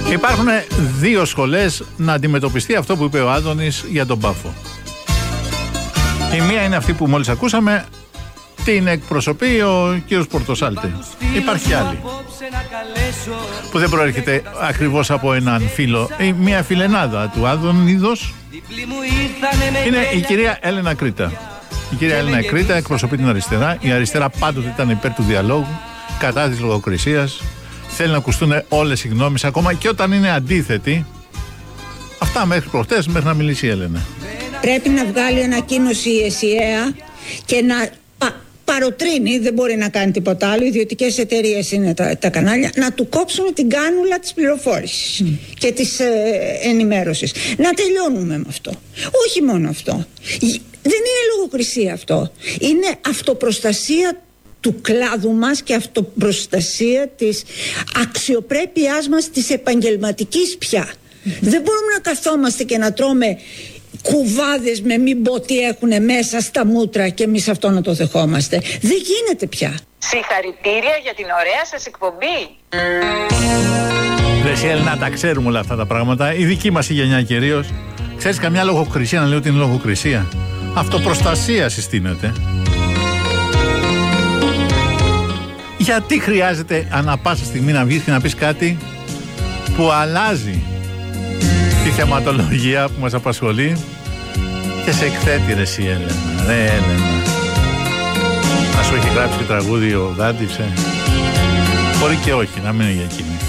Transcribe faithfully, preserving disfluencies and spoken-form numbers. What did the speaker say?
Υπάρχουν δύο σχολές να αντιμετωπιστεί αυτό που είπε ο Άδωνης για τον Πάφο. Η μία είναι αυτή που μόλις ακούσαμε, την εκπροσωπεί ο κύριος Πορτοσάλτη. Υπάρχει άλλη που δεν προέρχεται ακριβώς από έναν φίλο, η μία φιλενάδα του Άδωνιδος. Είναι η κυρία Έλενα Κρήτα. Η κυρία Έλενα Κρήτα εκπροσωπεί την αριστερά. Η αριστερά πάντοτε ήταν υπέρ του διαλόγου, κατά της λογοκρισίας. Θέλει να ακουστούν όλες οι γνώμες, ακόμα και όταν είναι αντίθετοι. Αυτά μέχρι προχτές, μέχρι να μιλήσει η Έλενα. Πρέπει να βγάλει ανακοίνωση η ΕΣΥΑ και να πα, παροτρύνει, δεν μπορεί να κάνει τίποτα άλλο, ιδιωτικές εταιρείες είναι τα, τα κανάλια, να του κόψουν την κάνουλα της πληροφόρησης mm. και της ε, ενημέρωσης. Να τελειώνουμε με αυτό. Όχι μόνο αυτό. Δεν είναι λογοκρισία αυτό. Είναι αυτοπροστασία του κλάδου μας και αυτοπροστασία της αξιοπρέπειάς μας, της επαγγελματικής πια. Mm-hmm. Δεν μπορούμε να καθόμαστε και να τρώμε κουβάδες με μην πω τι έχουν μέσα στα μούτρα και εμείς αυτό να το δεχόμαστε. Δεν γίνεται πια. Συγχαρητήρια για την ωραία σας εκπομπή. Ρε Έλληνα, τα ξέρουμε όλα αυτά τα πράγματα. Η δική μας η γενιά κυρίως. Ξέρεις καμιά λογοκρισία να λέει ότι είναι λογοκρισία? Αυτοπροστασία συστήνεται. Γιατί χρειάζεται ανά πάσα στιγμή να βγεις και να πεις κάτι που αλλάζει τη θεματολογία που μας απασχολεί και σε εκθέτει, ρε εσύ Έλενα? Ρε Έλενα, να σου έχει γράψει και τραγούδι ο Δάντης, ε? Μπορεί και όχι, να μην είναι για εκείνη.